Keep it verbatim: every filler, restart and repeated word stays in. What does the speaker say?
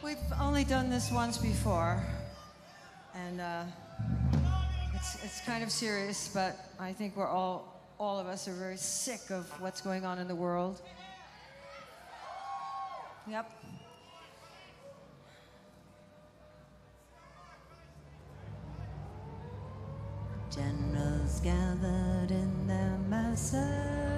We've only done this once before, and uh, it's it's kind of serious, but I think we're all all of us are very sick of what's going on in the world. Yep. Generals gathered in their masses.